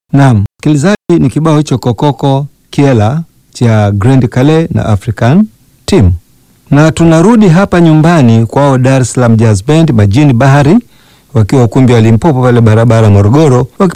Naam, msikilizaji, ni kibao hicho Kokoko Kiela cha Grand Kale na African Team. Na tunarudi hapa nyumbani kwao Dar es Salaam Jazz Band Majini Bahari, wakiwa ukumbi wa Limpopo pale barabara Morogoro,